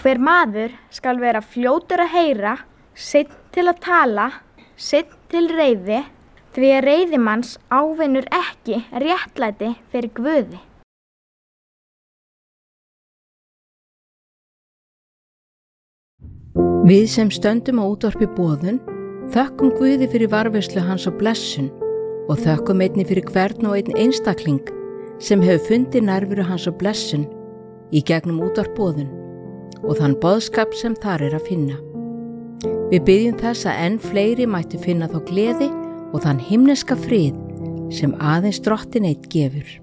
Hver maður skal vera fljótur að heyra, seinn til að tala, seinn til reiði, því að reiðimanns ávinnur ekki réttlæti fyrir Guði. Við sem stöndum á útvarpi boðun, þökkum Guði fyrir varðveislu hans og blessun og þökkum einnig fyrir hvern og einn einstakling sem hefur fundið nærveru hans og blessun í gegnum útvarp boðun og þann boðskap sem þar að finna. Við biðjum þess að enn fleiri mættu finna þá gleði og þann himneska frið sem aðeins Drottinn einn gefur.